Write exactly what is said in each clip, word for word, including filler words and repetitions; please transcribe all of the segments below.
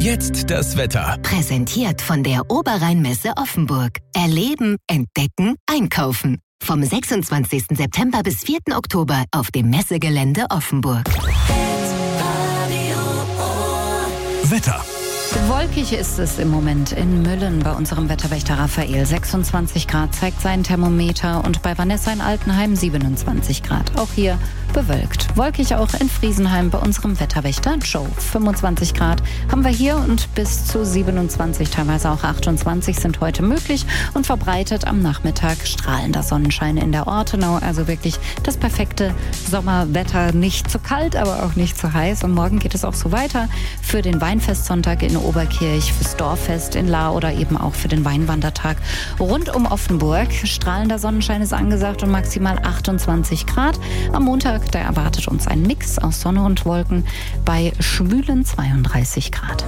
Jetzt das Wetter. Präsentiert von der Oberrheinmesse Offenburg. Erleben, entdecken, einkaufen. Vom sechsundzwanzigsten September bis vierten Oktober auf dem Messegelände Offenburg. Wetter. Wolkig ist es im Moment in Müllen bei unserem Wetterwächter Raphael. sechsundzwanzig Grad zeigt sein Thermometer und bei Vanessa in Altenheim siebenundzwanzig Grad. Auch hier bewölkt. Wolkig auch in Friesenheim bei unserem Wetterwächter Joe. fünfundzwanzig Grad haben wir hier und bis zu siebenundzwanzig, teilweise auch achtundzwanzig sind heute möglich und verbreitet am Nachmittag strahlender Sonnenschein in der Ortenau. Also wirklich das perfekte Sommerwetter. Nicht zu kalt, aber auch nicht zu heiß. Und morgen geht es auch so weiter für den Weinfestsonntag in Oberkirch, fürs Dorffest in Lahr oder eben auch für den Weinwandertag rund um Offenburg. Strahlender Sonnenschein ist angesagt und maximal achtundzwanzig Grad. Am Montag, da erwartet uns ein Mix aus Sonne und Wolken bei schwülen zweiunddreißig Grad.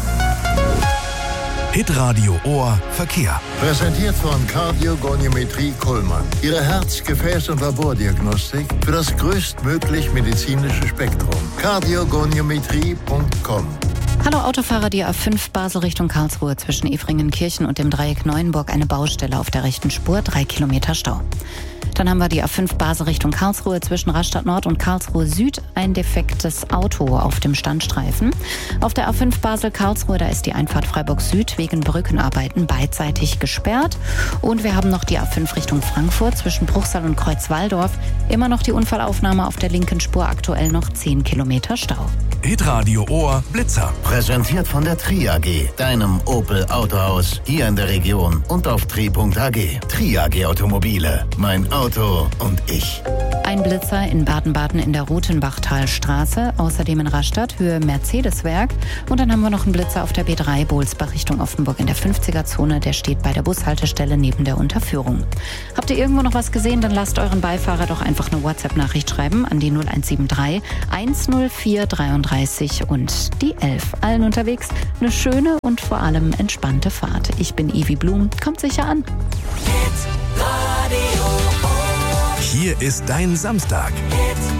Hitradio Ohr Verkehr. Präsentiert von Kardiogoniometrie Kullmann. Ihre Herz-, Gefäß- und Labordiagnostik für das größtmöglich medizinische Spektrum. kardiogoniometrie punkt com. Hallo Autofahrer, die A fünf Basel Richtung Karlsruhe zwischen Efringenkirchen und dem Dreieck Neuenburg eine Baustelle auf der rechten Spur, drei Kilometer Stau. Dann haben wir die A fünf Basel Richtung Karlsruhe zwischen Rastatt Nord und Karlsruhe Süd ein defektes Auto auf dem Standstreifen. Auf der A fünf Basel Karlsruhe, da ist die Einfahrt Freiburg Süd wegen Brückenarbeiten beidseitig gesperrt. Und wir haben noch die A fünf Richtung Frankfurt zwischen Bruchsal und Kreuzwaldorf. Immer noch die Unfallaufnahme auf der linken Spur, aktuell noch zehn Kilometer Stau. Hitradio Ohr Blitzer. Präsentiert von der Tri A G, deinem Opel Autohaus hier in der Region und auf tri punkt a g. Tri A G Automobile, mein Auto und ich. Ein Blitzer in Baden-Baden in der Rutenbachtalstraße, außerdem in Rastatt, Höhe Mercedeswerk. Und dann haben wir noch einen Blitzer auf der B drei Bohlsbach Richtung Offenburg in der fünfziger-Zone. Der steht bei der Bushaltestelle neben der Unterführung. Habt ihr irgendwo noch was gesehen, dann lasst euren Beifahrer doch einfach eine WhatsApp-Nachricht schreiben an die null eins sieben drei eins null vier dreiunddreißig und die elf. Allen unterwegs eine schöne und vor allem entspannte Fahrt. Ich bin Ivi Blum, kommt sicher an. Hier ist dein Samstag.